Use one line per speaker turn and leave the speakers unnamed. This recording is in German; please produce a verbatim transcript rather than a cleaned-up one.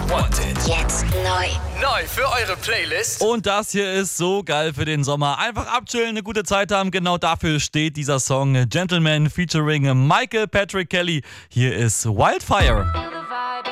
Wanted.
Jetzt neu.
Neu für eure Playlist.
Und das hier ist so geil für den Sommer. Einfach abchillen, eine gute Zeit haben. Genau dafür steht dieser Song Gentleman featuring Michael Patrick Kelly. Hier ist Wildfire.